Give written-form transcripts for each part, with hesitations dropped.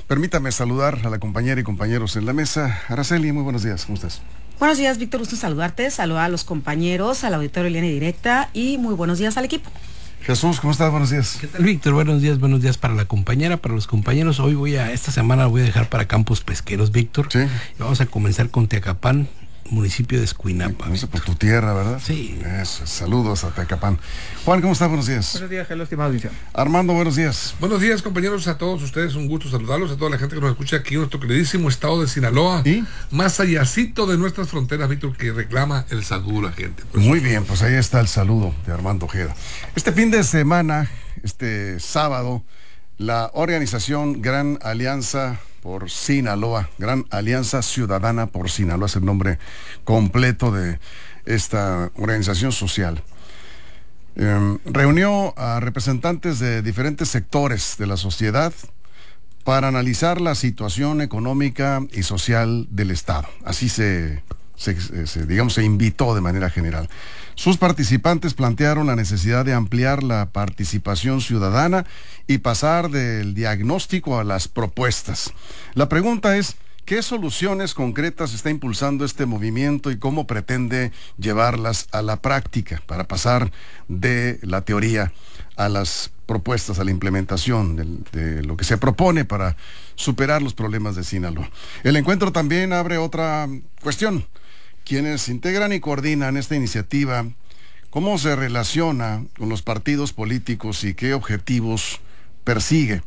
Permítame saludar a la compañera y compañeros en la mesa. Araceli, muy buenos días, ¿cómo estás? Buenos días, Víctor, gusto saludarte, saludar a los compañeros, al auditorio de Línea Directa y muy buenos días al equipo. Jesús, ¿cómo estás? Buenos días. ¿Qué tal, Víctor? Buenos días para la compañera, para los compañeros. Esta semana voy a dejar para Campos Pesqueros, Víctor. Sí. Y vamos a comenzar con Teacapán, municipio de Escuinapa. Por tu tierra, ¿verdad? Sí. Eso, saludos a Teacapán. Juan, ¿cómo estás? Buenos días. Buenos días, Carlos, estimado audiencia. Armando, buenos días. Buenos días, compañeros, a todos ustedes, un gusto saludarlos, a toda la gente que nos escucha aquí en nuestro queridísimo estado de Sinaloa, ¿Y? más allácito de nuestras fronteras, Víctor, que reclama el saludo a la gente. Muy bien, pues ahí está el saludo de Armando Ojeda. Este fin de semana, este sábado, la organización Gran Alianza por Sinaloa, Gran Alianza Ciudadana por Sinaloa, es el nombre completo de esta organización social, reunió a representantes de diferentes sectores de la sociedad para analizar la situación económica y social del Estado. Así se invitó de manera general. Sus participantes plantearon la necesidad de ampliar la participación ciudadana y pasar del diagnóstico a las propuestas. La pregunta es, ¿qué soluciones concretas está impulsando este movimiento y cómo pretende llevarlas a la práctica para pasar de la teoría a las propuestas, a la implementación de lo que se propone para superar los problemas de Sinaloa? El encuentro también abre otra cuestión. Quienes integran y coordinan esta iniciativa, ¿cómo se relaciona con los partidos políticos y qué objetivos persigue?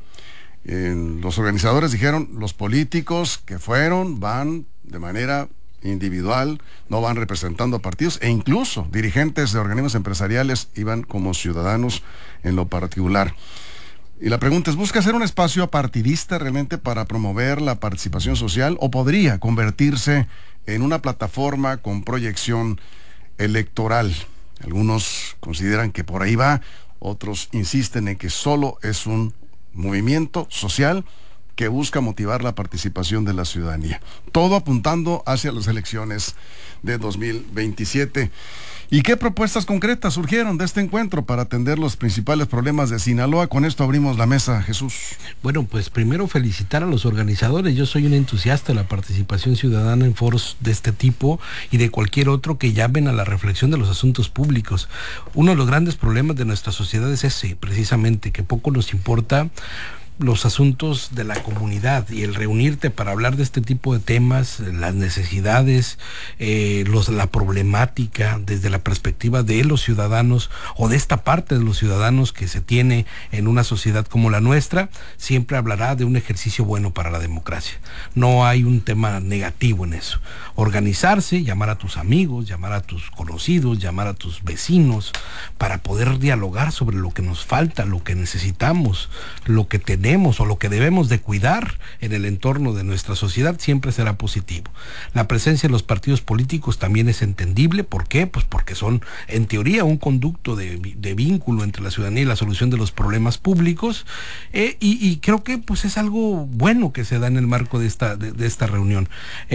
Los organizadores dijeron, los políticos que fueron van de manera individual, no van representando a partidos, e incluso dirigentes de organismos empresariales iban como ciudadanos en lo particular. Y la pregunta es, ¿busca ser un espacio apartidista realmente para promover la participación social o podría convertirse en una plataforma con proyección electoral? Algunos consideran que por ahí va, otros insisten en que solo es un movimiento social que busca motivar la participación de la ciudadanía. Todo apuntando hacia las elecciones de 2027. ¿Y qué propuestas concretas surgieron de este encuentro para atender los principales problemas de Sinaloa? Con esto abrimos la mesa, Jesús. Bueno, pues primero felicitar a los organizadores. Yo soy un entusiasta de la participación ciudadana en foros de este tipo y de cualquier otro que llamen a la reflexión de los asuntos públicos. Uno de los grandes problemas de nuestra sociedad es ese, precisamente, que poco nos importa los asuntos de la comunidad, y el reunirte para hablar de este tipo de temas, las necesidades, la problemática desde la perspectiva de los ciudadanos o de esta parte de los ciudadanos que se tiene en una sociedad como la nuestra, siempre hablará de un ejercicio bueno para la democracia. No hay un tema negativo en eso. Organizarse, llamar a tus amigos, llamar a tus conocidos, llamar a tus vecinos para poder dialogar sobre lo que nos falta, lo que necesitamos, lo que tenemos o lo que debemos de cuidar en el entorno de nuestra sociedad, siempre será positivo. La presencia de los partidos políticos también es entendible. ¿Por qué? Pues porque son, en teoría, un conducto de vínculo entre la ciudadanía y la solución de los problemas públicos, y creo que pues es algo bueno que se da en el marco de esta reunión.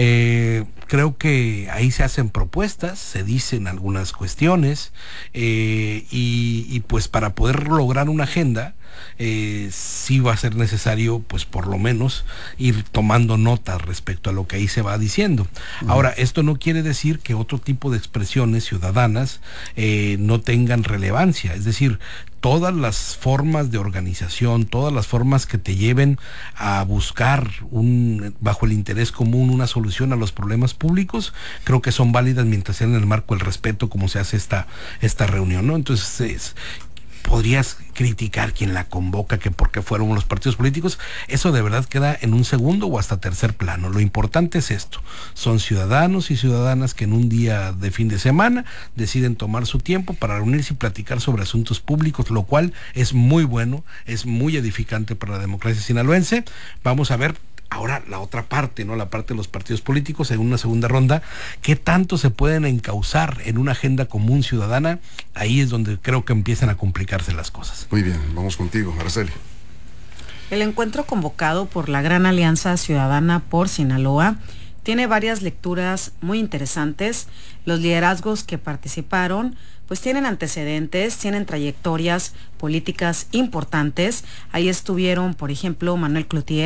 Creo que ahí se hacen propuestas, se dicen algunas cuestiones, y pues para poder lograr una agenda, sí va a ser necesario, pues por lo menos, ir tomando notas respecto a lo que ahí se va diciendo. Ahora, esto no quiere decir que otro tipo de expresiones ciudadanas no tengan relevancia. Es decir, todas las formas de organización, todas las formas que te lleven a buscar bajo el interés común una solución a los problemas públicos, creo que son válidas mientras sean en el marco del respeto, como se hace esta reunión, ¿no? Entonces, podrías criticar quien la convoca, que por qué fueron los partidos políticos. Eso de verdad queda en un segundo o hasta tercer plano. Lo importante es esto: son ciudadanos y ciudadanas que en un día de fin de semana deciden tomar su tiempo para reunirse y platicar sobre asuntos públicos, lo cual es muy bueno, es muy edificante para la democracia sinaloense. Vamos a ver ahora la otra parte, ¿no? La parte de los partidos políticos en una segunda ronda, ¿qué tanto se pueden encauzar en una agenda común ciudadana? Ahí es donde creo que empiezan a complicarse las cosas. Muy bien, vamos contigo, Araceli. El encuentro convocado por la Gran Alianza Ciudadana por Sinaloa tiene varias lecturas muy interesantes. Los liderazgos que participaron pues tienen antecedentes, tienen trayectorias políticas importantes. Ahí estuvieron, por ejemplo, Manuel Cloutier,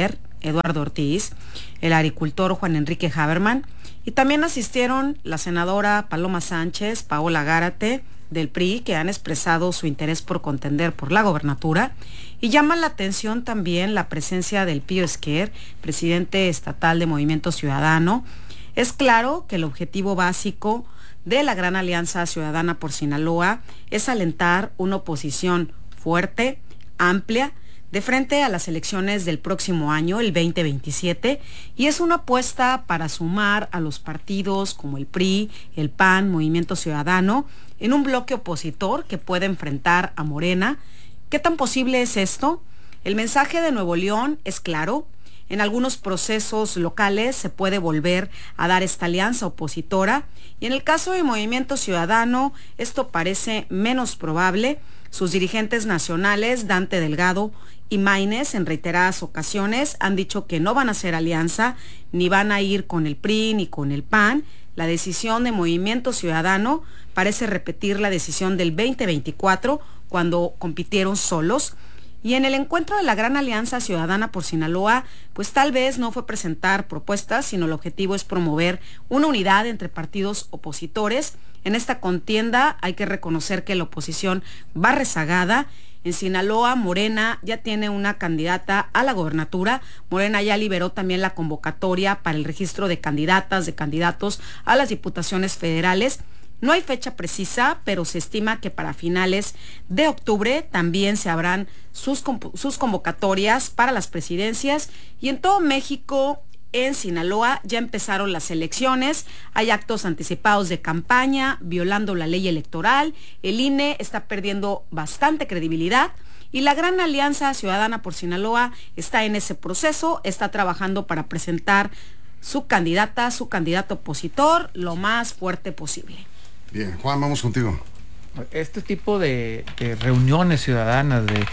Eduardo Ortiz, el agricultor Juan Enrique Haberman, y también asistieron la senadora Paloma Sánchez, Paola Gárate, del PRI, que han expresado su interés por contender por la gobernatura, y llama la atención también la presencia del Pío Esquer, presidente estatal de Movimiento Ciudadano. Es claro que el objetivo básico de la Gran Alianza Ciudadana por Sinaloa es alentar una oposición fuerte, amplia, de frente a las elecciones del próximo año, el 2027, y es una apuesta para sumar a los partidos como el PRI, el PAN, Movimiento Ciudadano, en un bloque opositor que puede enfrentar a Morena. ¿Qué tan posible es esto? El mensaje de Nuevo León es claro. En algunos procesos locales se puede volver a dar esta alianza opositora, y en el caso de Movimiento Ciudadano esto parece menos probable. Sus dirigentes nacionales, Dante Delgado y Maínez, en reiteradas ocasiones han dicho que no van a hacer alianza, ni van a ir con el PRI ni con el PAN. La decisión de Movimiento Ciudadano parece repetir la decisión del 2024, cuando compitieron solos. Y en el encuentro de la Gran Alianza Ciudadana por Sinaloa, pues tal vez no fue presentar propuestas, sino el objetivo es promover una unidad entre partidos opositores. En esta contienda hay que reconocer que la oposición va rezagada. En Sinaloa, Morena ya tiene una candidata a la gobernatura. Morena ya liberó también la convocatoria para el registro de candidatas, de candidatos a las diputaciones federales. No hay fecha precisa, pero se estima que para finales de octubre también se abran sus convocatorias para las presidencias. Y en todo México, en Sinaloa, ya empezaron las elecciones. Hay actos anticipados de campaña, violando la ley electoral. El INE está perdiendo bastante credibilidad. Y la Gran Alianza Ciudadana por Sinaloa está en ese proceso, está trabajando para presentar su candidata, su candidato opositor, lo más fuerte posible. Bien, Juan, vamos contigo. Este tipo de reuniones ciudadanas, de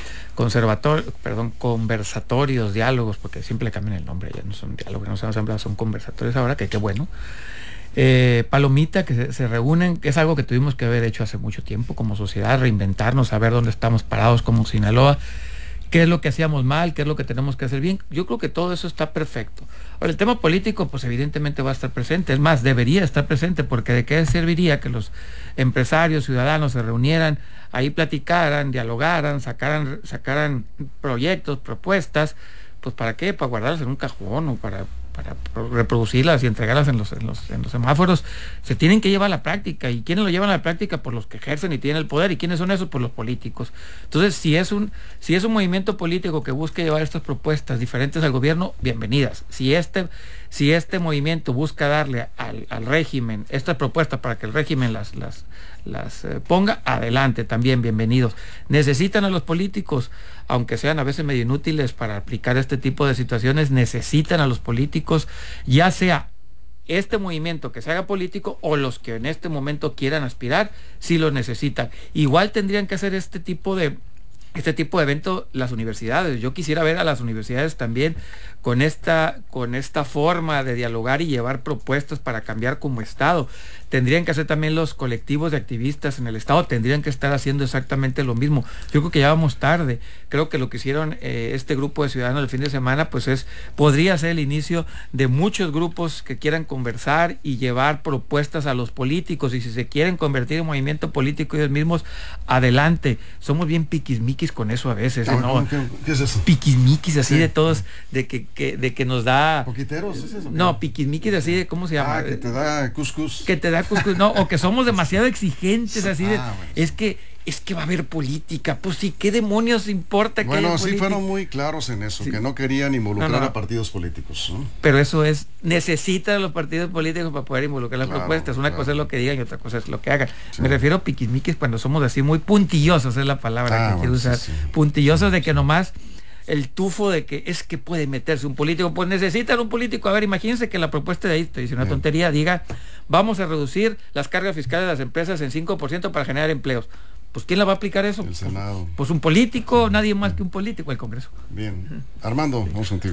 conversatorios, diálogos, porque siempre le cambian el nombre, ya no son diálogos, no son asambleas, son conversatorios ahora, que qué bueno. Palomita, que se reúnen, que es algo que tuvimos que haber hecho hace mucho tiempo como sociedad, reinventarnos, saber dónde estamos parados como Sinaloa, qué es lo que hacíamos mal, qué es lo que tenemos que hacer bien. Yo creo que todo eso está perfecto. Ahora, el tema político, pues evidentemente va a estar presente, es más, debería estar presente, porque de qué serviría que los empresarios, ciudadanos se reunieran, ahí platicaran, dialogaran, sacaran proyectos, propuestas, pues ¿para qué? Para guardarlas en un cajón o para reproducirlas y entregarlas en los semáforos. Se tienen que llevar a la práctica. ¿Y quiénes lo llevan a la práctica? Pues los que ejercen y tienen el poder. ¿Y quiénes son esos? Pues los políticos. Entonces, si es un movimiento político que busque llevar estas propuestas diferentes al gobierno, bienvenidas. Si este movimiento busca darle al régimen estas propuestas para que el régimen las ponga, adelante, también bienvenidos. Necesitan a los políticos, aunque sean a veces medio inútiles para aplicar este tipo de situaciones, necesitan a los políticos, ya sea este movimiento que se haga político o los que en este momento quieran aspirar, si lo necesitan. Igual tendrían que hacer este tipo de evento las universidades. Yo quisiera ver a las universidades también con esta forma de dialogar y llevar propuestas para cambiar como Estado. Tendrían que hacer también los colectivos de activistas en el Estado, tendrían que estar haciendo exactamente lo mismo. Yo creo que ya vamos tarde. Creo que lo que hicieron este grupo de ciudadanos el fin de semana, pues podría ser el inicio de muchos grupos que quieran conversar y llevar propuestas a los políticos, y si se quieren convertir en movimiento político ellos mismos, adelante. Somos bien piquismiquis con eso a veces, ¿no? ¿Qué es eso? Piquismiquis así, sí, de todos, de que nos da... ¿Poquiteros? ¿Es eso? No, piquismiquis así de, ¿cómo se llama? Que te da cuscús. Que te da cuscús, no, o que somos demasiado exigentes, así de... Bueno. Es que va a haber política, pues sí, ¿qué demonios importa que haya política? Bueno, sí fueron muy claros en eso, sí, que no querían involucrar a partidos políticos, ¿no? Pero eso necesitan a los partidos políticos para poder involucrar las propuestas. Una cosa es lo que digan y otra cosa es lo que hagan. Sí. Me refiero a piquismiquis cuando somos así muy puntillosos, es la palabra que quiero usar. Sí. Puntillosos de que nomás el tufo de que es que puede meterse un político, pues necesitan un político. A ver, imagínense que la propuesta de ahí, te dice una tontería, diga, vamos a reducir las cargas fiscales de las empresas en 5% para generar empleos. Pues ¿quién la va a aplicar eso? El Senado. Pues un político, nadie más que un político, el Congreso. Bien. Armando, vamos contigo.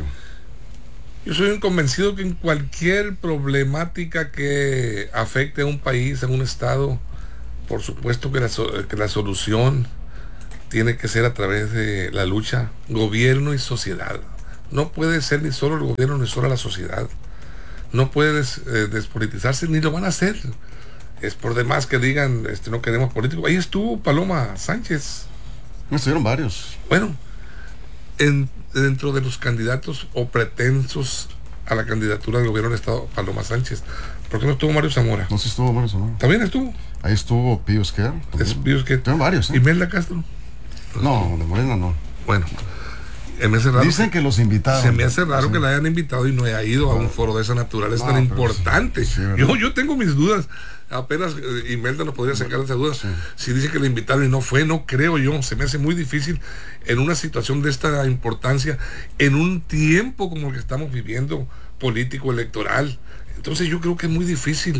Yo soy un convencido que en cualquier problemática que afecte a un país, a un estado, por supuesto que la solución tiene que ser a través de la lucha gobierno y sociedad. no puede ser ni solo el gobierno ni solo la sociedad. No puede despolitizarse, ni lo van a hacer. Es por demás que digan, no queremos políticos. Ahí estuvo Paloma Sánchez. Estuvieron varios. Bueno, dentro de los candidatos o pretensos a la candidatura del gobierno del Estado, Paloma Sánchez. ¿Por qué no estuvo Mario Zamora? No sé si estuvo Mario Zamora. ¿También estuvo? Ahí estuvo Pío Esquer. Estuvieron varios. ¿Y Imelda Castro? No, de Morena no. Bueno, me hace raro. Dicen que los invitaron. Se me hace raro que la hayan invitado y no haya ido a un foro de esa naturaleza tan importante. Sí, yo tengo mis dudas. Apenas Imelda nos podría sacar esas dudas. Sí. Si dice que la invitaron y no fue, no creo yo. Se me hace muy difícil en una situación de esta importancia, en un tiempo como el que estamos viviendo, político, electoral. Entonces yo creo que es muy difícil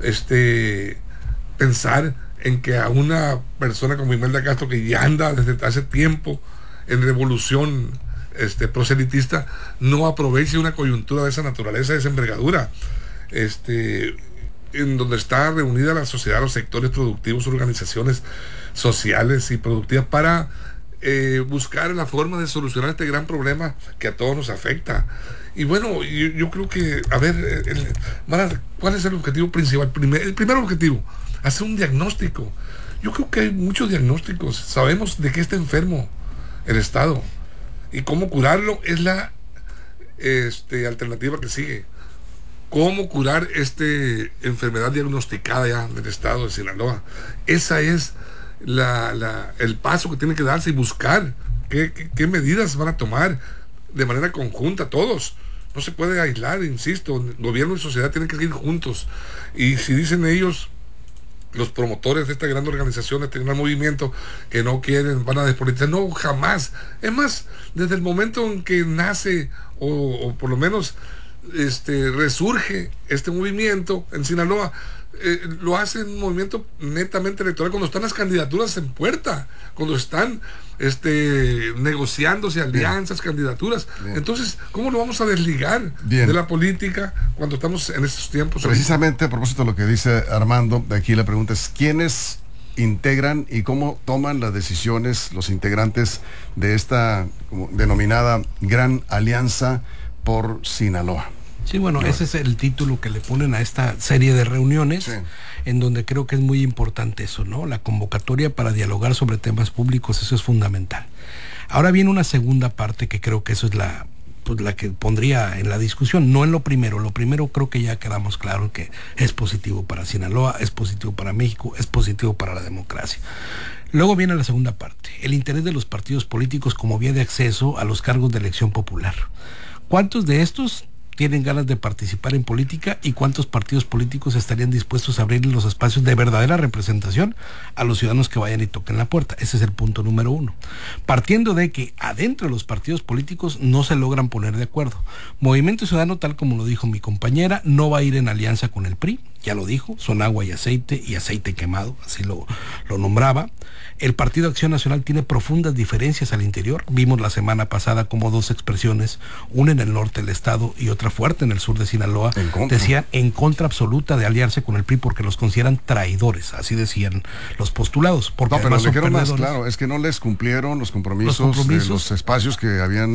pensar en que a una persona como Imelda Castro, que ya anda desde hace tiempo en revolución proselitista, no aproveche una coyuntura de esa naturaleza, de esa envergadura, en donde está reunida la sociedad, los sectores productivos, organizaciones sociales y productivas, para buscar la forma de solucionar este gran problema que a todos nos afecta. Y bueno, yo creo que, a ver, ¿cuál es el objetivo principal? El primer objetivo, hacer un diagnóstico. Yo creo que hay muchos diagnósticos. Sabemos de qué está enfermo el Estado y cómo curarlo es la alternativa que sigue. Cómo curar esta enfermedad diagnosticada ya del Estado de Sinaloa. Esa es el paso que tiene que darse, y buscar qué medidas van a tomar de manera conjunta todos. No se puede aislar, insisto. Gobierno y sociedad tienen que ir juntos. Y si dicen ellos, los promotores de esta gran organización, de este gran movimiento, que no quieren, van a despolitizar, no, jamás. Es más, desde el momento en que nace o por lo menos resurge este movimiento en Sinaloa, lo hace un movimiento netamente electoral cuando están las candidaturas en puerta, cuando están negociándose alianzas, candidaturas. Bien. Entonces, ¿cómo lo vamos a desligar de la política cuando estamos en estos tiempos? Precisamente a propósito de lo que dice Armando, de aquí la pregunta es: ¿quiénes integran y cómo toman las decisiones los integrantes de esta denominada Gran Alianza por Sinaloa? Sí, bueno, ese es el título que le ponen a esta serie de reuniones, sí, en donde creo que es muy importante eso, ¿no? La convocatoria para dialogar sobre temas públicos, eso es fundamental. Ahora viene una segunda parte que creo que eso es la que pondría en la discusión, no en lo primero. Lo primero creo que ya quedamos claros que es positivo para Sinaloa, es positivo para México, es positivo para la democracia. Luego viene la segunda parte, el interés de los partidos políticos como vía de acceso a los cargos de elección popular. ¿Cuántos de estos tienen ganas de participar en política y cuántos partidos políticos estarían dispuestos a abrir los espacios de verdadera representación a los ciudadanos que vayan y toquen la puerta? Ese es el punto número uno. Partiendo de que adentro de los partidos políticos no se logran poner de acuerdo. Movimiento Ciudadano, tal como lo dijo mi compañera, no va a ir en alianza con el PRI, ya lo dijo, son agua y aceite quemado, así lo nombraba. El Partido Acción Nacional tiene profundas diferencias al interior. Vimos la semana pasada como dos expresiones, una en el norte del estado y otra fuerte en el sur de Sinaloa, decían en contra absoluta de aliarse con el PRI porque los consideran traidores, así decían los postulados. Porque no, pero le quiero más claro, es que no les cumplieron los compromisos de los espacios que habían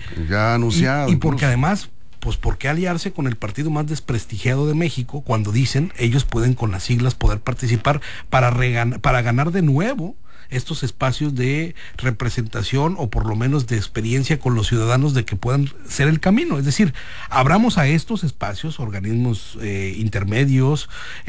ya anunciado. Y porque además, pues ¿por qué aliarse con el partido más desprestigiado de México cuando dicen ellos pueden con las siglas poder participar para ganar de nuevo estos espacios de representación o por lo menos de experiencia con los ciudadanos de que puedan ser el camino? Es decir, abramos a estos espacios, organismos intermedios,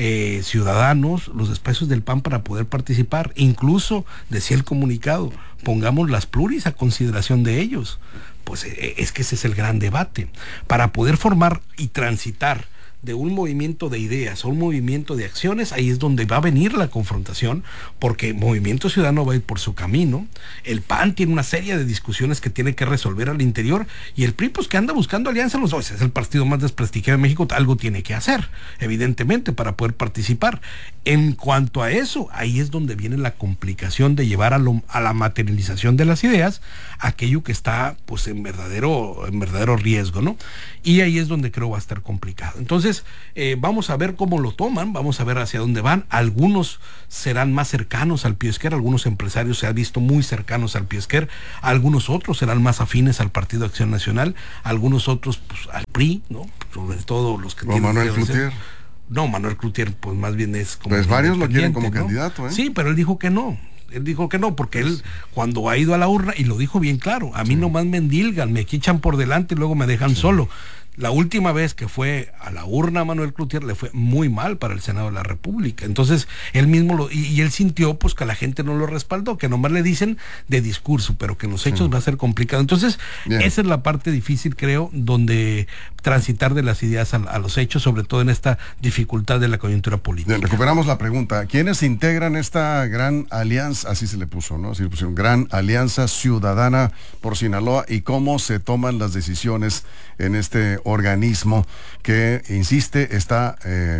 ciudadanos, los espacios del PAN para poder participar. Incluso, decía el comunicado, pongamos las pluris a consideración de ellos. Pues es que ese es el gran debate. Para poder formar y transitar de un movimiento de ideas a un movimiento de acciones, ahí es donde va a venir la confrontación, porque Movimiento Ciudadano va a ir por su camino, el PAN tiene una serie de discusiones que tiene que resolver al interior, y el PRI, pues que anda buscando alianza, es el partido más desprestigiado de México, algo tiene que hacer, evidentemente, para poder participar. En cuanto a eso, ahí es donde viene la complicación de llevar a la materialización de las ideas, aquello que está pues en verdadero riesgo, ¿no? Y ahí es donde creo va a estar complicado. Entonces, Entonces, vamos a ver cómo lo toman, vamos a ver hacia dónde van. Algunos serán más cercanos al Piesquer, algunos empresarios se han visto muy cercanos al Piesquer, algunos otros serán más afines al Partido Acción Nacional, algunos otros pues, al PRI, ¿no? Sobre todo los que tienen Manuel Cloutier. No, Manuel Cloutier, pues más bien es como... Pues varios lo quieren como ¿no? candidato, ¿eh? Sí, pero él dijo que no. Él dijo que no, porque él cuando ha ido a la urna, y lo dijo bien claro, a mí nomás me endilgan, me echan por delante y luego me dejan solo. La última vez que fue a la urna Manuel Cloutier le fue muy mal para el Senado de la República. Entonces, él mismo y él sintió pues que la gente no lo respaldó, que nomás le dicen de discurso, pero que en los hechos va a ser complicado. Entonces, esa es la parte difícil, creo, donde transitar de las ideas a los hechos, sobre todo en esta dificultad de la coyuntura política. Bien, recuperamos la pregunta. ¿Quiénes integran esta gran alianza? Así se le puso, ¿no? Así le pusieron, Gran Alianza Ciudadana por Sinaloa, y cómo se toman las decisiones en este organismo que, insiste, está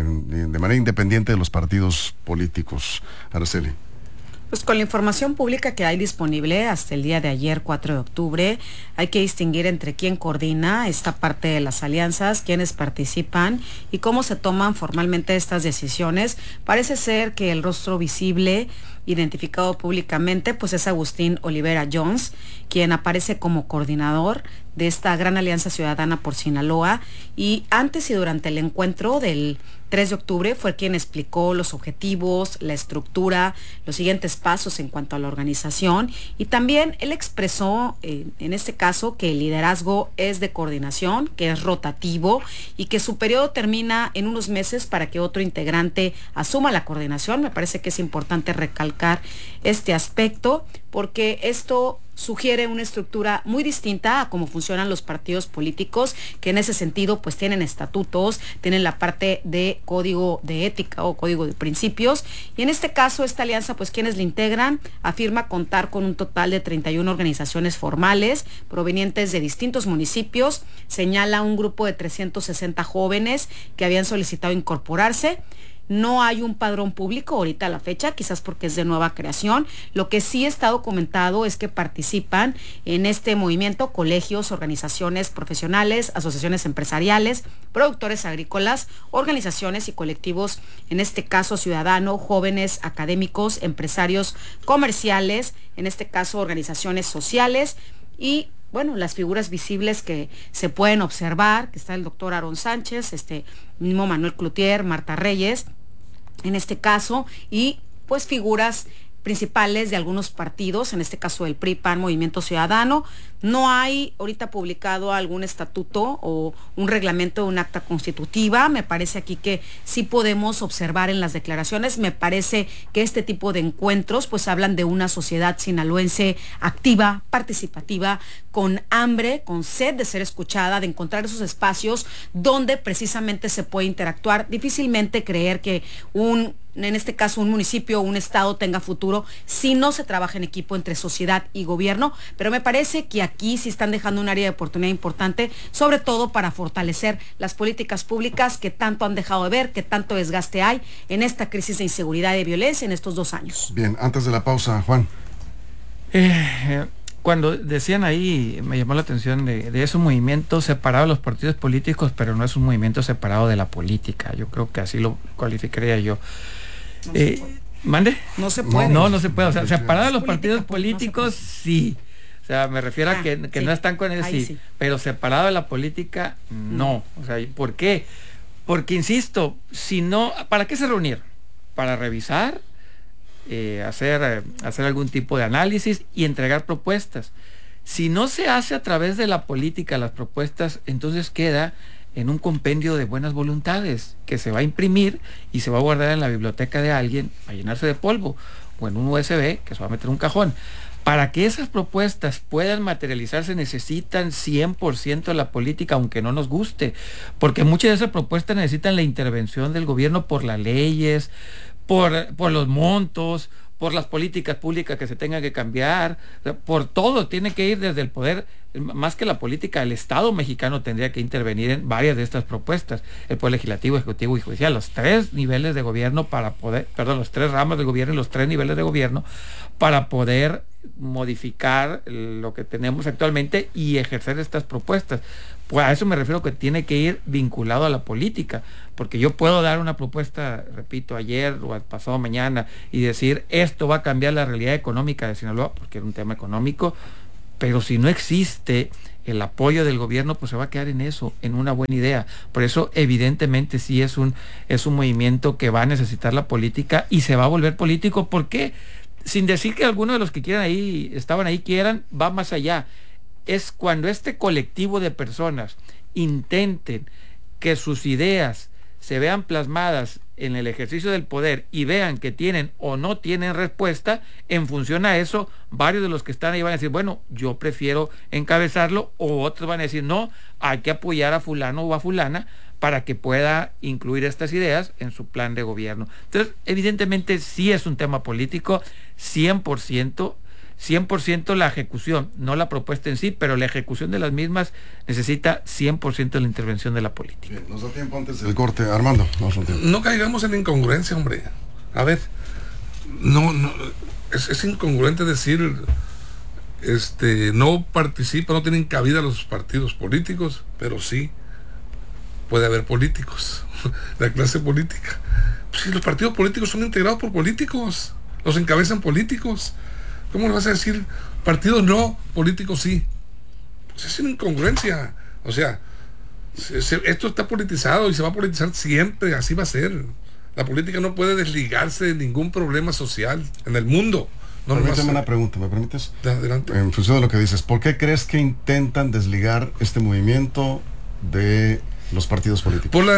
de manera independiente de los partidos políticos. Araceli. Pues con la información pública que hay disponible hasta el día de ayer, 4 de octubre, hay que distinguir entre quién coordina esta parte de las alianzas, quiénes participan y cómo se toman formalmente estas decisiones. Parece ser que el rostro visible, identificado públicamente, pues es Agustín Olivera Jones, quien aparece como coordinador de esta Gran Alianza Ciudadana por Sinaloa, y antes y durante el encuentro del 3 de octubre fue quien explicó los objetivos, la estructura, los siguientes pasos en cuanto a la organización, y también él expresó en este caso que el liderazgo es de coordinación, que es rotativo y que su periodo termina en unos meses para que otro integrante asuma la coordinación. Me parece que es importante recalcar este aspecto porque esto sugiere una estructura muy distinta a cómo funcionan los partidos políticos, que en ese sentido pues tienen estatutos, tienen la parte de código de ética o código de principios, y en este caso esta alianza, pues quienes la integran, afirma contar con un total de 31 organizaciones formales provenientes de distintos municipios, señala un grupo de 360 jóvenes que habían solicitado incorporarse. No hay un padrón público ahorita a la fecha, quizás porque es de nueva creación. Lo que sí está documentado es que participan en este movimiento colegios, organizaciones profesionales, asociaciones empresariales, productores agrícolas, organizaciones y colectivos, en este caso ciudadano, jóvenes, académicos, empresarios comerciales, en este caso organizaciones sociales y bueno, las figuras visibles que se pueden observar, que está el doctor Aarón Sánchez, mismo Manuel Cloutier, Marta Reyes, en este caso, y pues figuras principales de algunos partidos, en este caso el PRI, PAN, Movimiento Ciudadano. No hay ahorita publicado algún estatuto o un reglamento de un acta constitutiva. Me parece aquí que sí podemos observar en las declaraciones. Me parece que este tipo de encuentros pues hablan de una sociedad sinaloense activa, participativa, con hambre, con sed de ser escuchada, de encontrar esos espacios donde precisamente se puede interactuar. Difícilmente creer que en este caso un municipio o un estado tenga futuro si no se trabaja en equipo entre sociedad y gobierno, pero me parece que aquí sí están dejando un área de oportunidad importante, sobre todo para fortalecer las políticas públicas que tanto han dejado de ver, que tanto desgaste hay en esta crisis de inseguridad y de violencia en estos 2 años. Bien, antes de la pausa, Juan. Cuando decían ahí, me llamó la atención de es un movimiento separado de los partidos políticos, pero no es un movimiento separado de la política. Yo creo que así lo cualificaría yo. ¿Mande? No se puede. No se puede. O sea, separado de los partidos políticos, sí. O sea, me refiero a que sí, no están con él, sí. Pero separado de la política, no. O sea, ¿por qué? Porque, insisto, si no, ¿para qué se reunieron? Para revisar, hacer algún tipo de análisis y entregar propuestas. Si no se hace a través de la política las propuestas, entonces queda en un compendio de buenas voluntades que se va a imprimir y se va a guardar en la biblioteca de alguien a llenarse de polvo, o en un USB que se va a meter en un cajón. Para que esas propuestas puedan materializarse necesitan 100% de la política, aunque no nos guste, porque muchas de esas propuestas necesitan la intervención del gobierno por las leyes, por los montos, por las políticas públicas que se tengan que cambiar, o sea, por todo. Tiene que ir desde el poder, más que la política, el Estado mexicano tendría que intervenir en varias de estas propuestas, el poder legislativo, ejecutivo y judicial, los 3 niveles de gobierno los 3 ramas del gobierno y los 3 niveles de gobierno para poder modificar lo que tenemos actualmente y ejercer estas propuestas, Pues a eso me refiero, que tiene que ir vinculado a la política, porque yo puedo dar una propuesta, repito, ayer o pasado mañana y decir esto va a cambiar la realidad económica de Sinaloa, porque era un tema económico, pero si no existe el apoyo del gobierno, pues se va a quedar en eso, en una buena idea. Por eso evidentemente sí es un movimiento que va a necesitar la política y se va a volver político, porque sin decir que algunos de los que estaban ahí quieran, va más allá. Es cuando este colectivo de personas intenten que sus ideas se vean plasmadas en el ejercicio del poder y vean que tienen o no tienen respuesta, en función a eso, varios de los que están ahí van a decir, bueno, yo prefiero encabezarlo, o otros van a decir, no, hay que apoyar a fulano o a fulana para que pueda incluir estas ideas en su plan de gobierno. Entonces, evidentemente sí es un tema político, 100% la ejecución, no la propuesta en sí, pero la ejecución de las mismas necesita 100% de la intervención de la política. Bien, nos da tiempo antes del corte. Armando, no caigamos en incongruencia, hombre. A ver, es incongruente decir, no participa, no tienen cabida los partidos políticos, pero sí puede haber políticos, la clase política. Pues si los partidos políticos son integrados por políticos, los encabezan políticos. ¿Cómo le vas a decir partidos no, políticos sí? Pues es una incongruencia. O sea, esto está politizado y se va a politizar siempre, así va a ser. La política no puede desligarse de ningún problema social en el mundo. Permíteme una pregunta, ¿me permites? Adelante. En función de lo que dices, ¿por qué crees que intentan desligar este movimiento de los partidos políticos? Por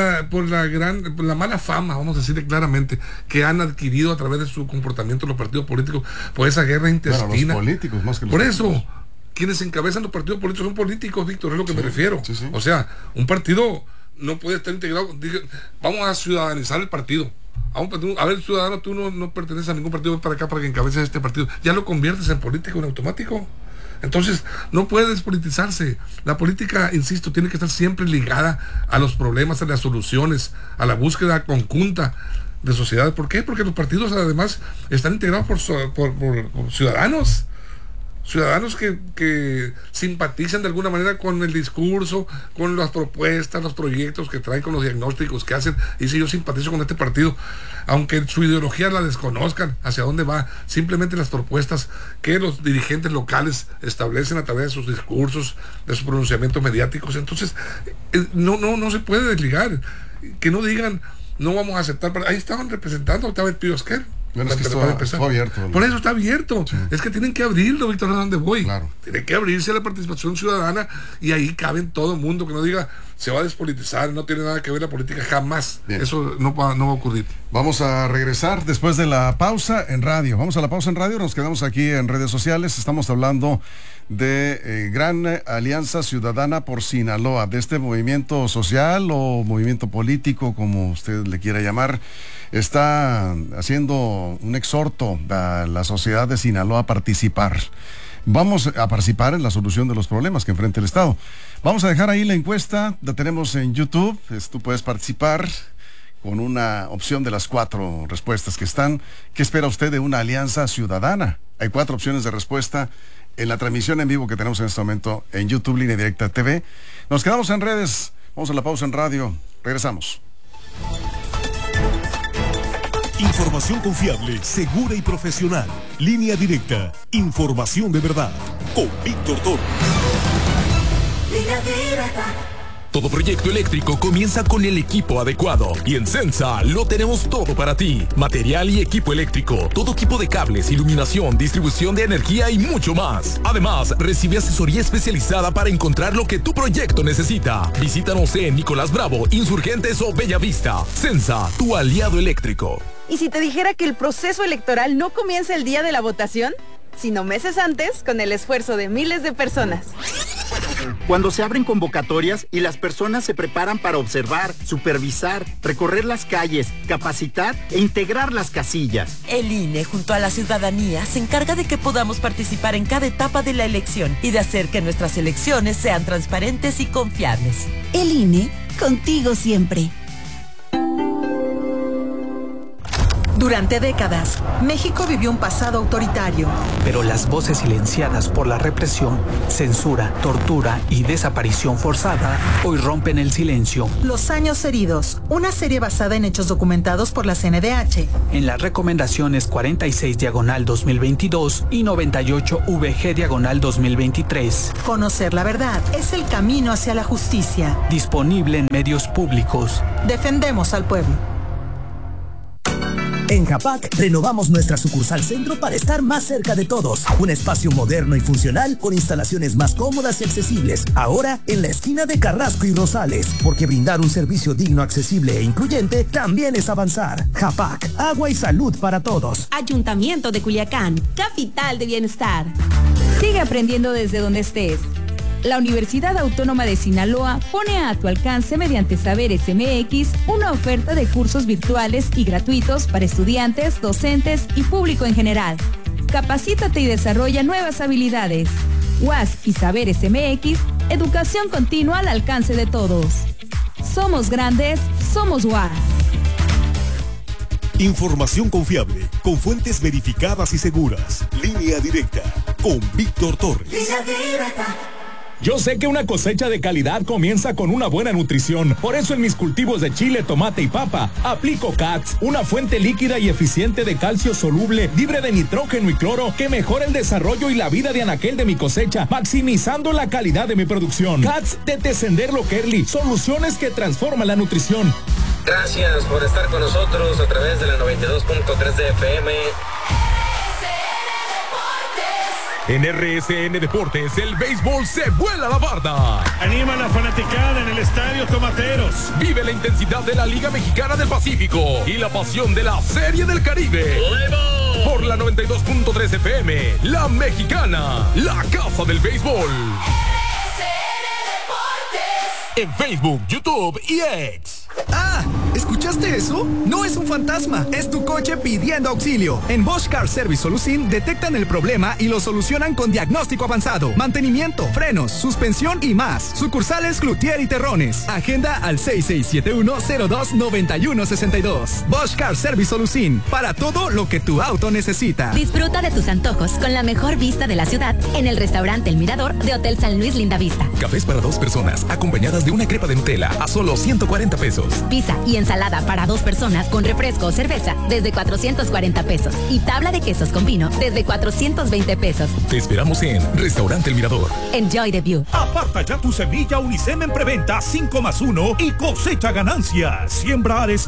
la mala fama, vamos a decirle claramente, que han adquirido a través de su comportamiento los partidos políticos, por esa guerra intestina. Los políticos más que los por políticos. Eso, quienes encabezan los partidos políticos son políticos, Víctor, es lo que me refiero. Sí. O sea, un partido no puede estar integrado. Vamos a ciudadanizar el partido. A ver, ciudadano, tú no perteneces a ningún partido, ven para acá para que encabeces este partido. Ya lo conviertes en político en automático. Entonces, no puede despolitizarse. La política, insisto, tiene que estar siempre ligada a los problemas, a las soluciones, a la búsqueda conjunta de sociedad. ¿Por qué? Porque los partidos además están integrados por ciudadanos. Ciudadanos que simpatizan de alguna manera con el discurso, con las propuestas, los proyectos que traen, con los diagnósticos que hacen. Y si yo simpatizo con este partido, aunque su ideología la desconozcan, hacia dónde va, simplemente las propuestas que los dirigentes locales establecen a través de sus discursos, de sus pronunciamientos mediáticos. Entonces, no se puede desligar. Que no digan, no vamos a aceptar. Ahí estaban representando, estaba el Pío Esquer. Bueno, es que está abierto, ¿no? Por eso está abierto. Sí. Es que tienen que abrirlo, Víctor, ¿a dónde voy? Claro. Tiene que abrirse a la participación ciudadana y ahí caben todo el mundo, que no diga se va a despolitizar, no tiene nada que ver la política, jamás. Bien. Eso no va a ocurrir. Vamos a regresar después de la pausa en radio. Vamos a la pausa en radio, nos quedamos aquí en redes sociales. Estamos hablando de Gran Alianza Ciudadana por Sinaloa, de este movimiento social o movimiento político, como usted le quiera llamar. Está haciendo un exhorto a la sociedad de Sinaloa a participar. Vamos a participar en la solución de los problemas que enfrenta el Estado. Vamos a dejar ahí la encuesta, la tenemos en YouTube. Tú puedes participar con una opción de las 4 respuestas que están. ¿Qué espera usted de una alianza ciudadana? Hay 4 opciones de respuesta en la transmisión en vivo que tenemos en este momento en YouTube, Línea Directa TV. Nos quedamos en redes, vamos a la pausa en radio, regresamos. Información confiable, segura y profesional. Línea Directa. Información de verdad. Con Víctor Toro. Línea Directa. Todo proyecto eléctrico comienza con el equipo adecuado. Y en Sensa lo tenemos todo para ti. Material y equipo eléctrico. Todo tipo de cables, iluminación, distribución de energía y mucho más. Además, recibe asesoría especializada para encontrar lo que tu proyecto necesita. Visítanos en Nicolás Bravo, Insurgentes o Bellavista. Sensa, tu aliado eléctrico. ¿Y si te dijera que el proceso electoral no comienza el día de la votación, sino meses antes, con el esfuerzo de miles de personas? Cuando se abren convocatorias y las personas se preparan para observar, supervisar, recorrer las calles, capacitar e integrar las casillas. El INE, junto a la ciudadanía, se encarga de que podamos participar en cada etapa de la elección y de hacer que nuestras elecciones sean transparentes y confiables. El INE, contigo siempre. Durante décadas, México vivió un pasado autoritario. Pero las voces silenciadas por la represión, censura, tortura y desaparición forzada hoy rompen el silencio. Los años heridos, una serie basada en hechos documentados por la CNDH. En las recomendaciones 46/2022 y 98/VG/2023. Conocer la verdad es el camino hacia la justicia. Disponible en medios públicos. Defendemos al pueblo. En Japac renovamos nuestra sucursal centro para estar más cerca de todos. Un espacio moderno y funcional con instalaciones más cómodas y accesibles. Ahora en la esquina de Carrasco y Rosales. Porque brindar un servicio digno, accesible e incluyente también es avanzar. Japac, agua y salud para todos. Ayuntamiento de Culiacán, capital de bienestar. Sigue aprendiendo desde donde estés. La Universidad Autónoma de Sinaloa pone a tu alcance mediante Saberes MX una oferta de cursos virtuales y gratuitos para estudiantes, docentes y público en general. Capacítate y desarrolla nuevas habilidades. UAS y Saberes MX, educación continua al alcance de todos. Somos grandes, somos UAS. Información confiable, con fuentes verificadas y seguras. Línea Directa, con Víctor Torres. Línea Directa. Yo sé que una cosecha de calidad comienza con una buena nutrición. Por eso en mis cultivos de chile, tomate y papa, aplico CATS, una fuente líquida y eficiente de calcio soluble, libre de nitrógeno y cloro, que mejora el desarrollo y la vida de anaquel de mi cosecha, maximizando la calidad de mi producción. CATS de Tessenderlo Kerly, soluciones que transforman la nutrición. Gracias por estar con nosotros a través de la 92.3 de FM. En RSN Deportes, el béisbol se vuela la barda. Anima la fanaticada en el Estadio Tomateros. Vive la intensidad de la Liga Mexicana del Pacífico y la pasión de la Serie del Caribe. Por la 92.3 FM, La Mexicana, la casa del béisbol. En Facebook, YouTube y X. ¡Ah! ¿Escuchaste eso? No es un fantasma, es tu coche pidiendo auxilio. En Bosch Car Service Solution detectan el problema y lo solucionan con diagnóstico avanzado, mantenimiento, frenos, suspensión y más. Sucursales Cloutier y Terrones. Agenda al 6671-029162. Bosch Car Service Solution, para todo lo que tu auto necesita. Disfruta de tus antojos con la mejor vista de la ciudad en el restaurante El Mirador de Hotel San Luis Lindavista. Cafés para 2 personas, acompañadas de una crepa de Nutella a solo 140 pesos. Pizza y ensalada para 2 personas con refresco o cerveza desde 440 pesos. Y tabla de quesos con vino desde 420 pesos. Te esperamos en Restaurante El Mirador. Enjoy the view. Aparta ya tu semilla Unicem en preventa 5+1 y cosecha ganancias. Siembra Ares